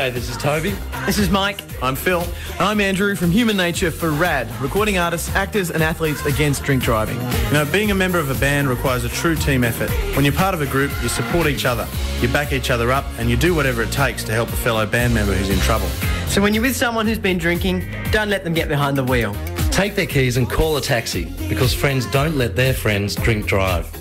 G'day, this is Toby. This is Mike. I'm Phil. I'm Andrew from Human Nature for RAD, recording artists, actors and athletes against drink driving. You know, being a member of a band requires a true team effort. When you're part of a group, you support each other, you back each other up and you do whatever it takes to help a fellow band member who's in trouble. So when you're with someone who's been drinking, don't let them get behind the wheel. Take their keys and call a taxi because friends don't let their friends drink drive.